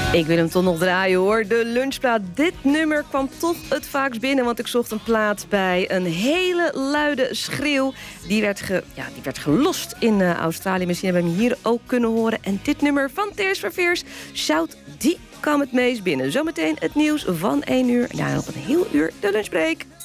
Ik wil hem toch nog draaien, hoor. De lunchplaat. Dit nummer kwam toch het vaakst binnen, want ik zocht een plaat bij een hele luide schreeuw. Die werd gelost in Australië. Misschien hebben we hem hier ook kunnen horen. En dit nummer van Tears for Fears, Shout, die kwam het meest binnen. Zometeen het nieuws van 1 uur. En daarna nog een heel uur de lunchbreak.